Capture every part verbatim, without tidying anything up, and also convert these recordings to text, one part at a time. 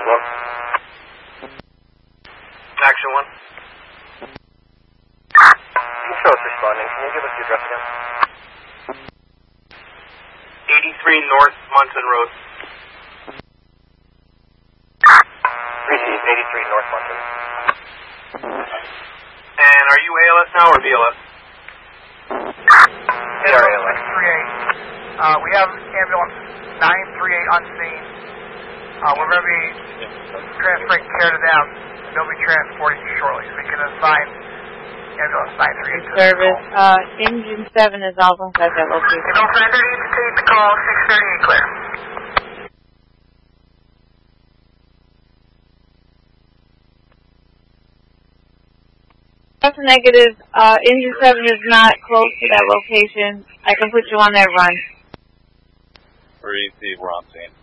Hello? Action one. Control is responding. Can you give us the address again? eighty-three North Munson Road. Receive, eighty-three North Munson. And are you A L S now or B L S? We are A L S. Uh, we have ambulance nine three eight on scene. Uh, we're going to be transferring care to them. They'll be transporting you shortly, so we can assign ambulance nine three eight to service. Uh, engine seven is also at that location. Ambulance nine three eight to take the call, six thirty-eight clear. That's a negative. Uh, engine seven is not close to that location. I can put you on that run. Receive, we're on scene.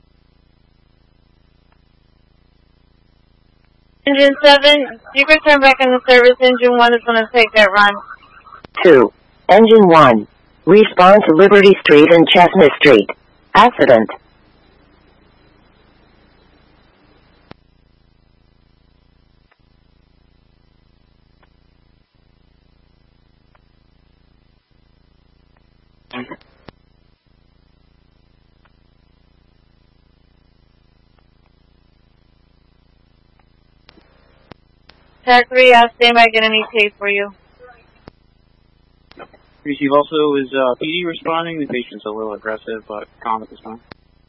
Engine seven, you can turn back into service. Engine one is going to take that run. two. Engine one. Respond to Liberty Street and Chestnut Street. Accident. Tag three, I'll stand by, get any tape for you. Receive also is uh, P D responding. The patient's a little aggressive, but calm at this time.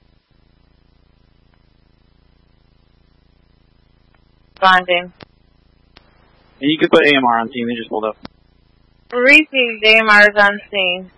Responding. And you could put A M R on scene, they just pulled up. Receive, A M R is on scene.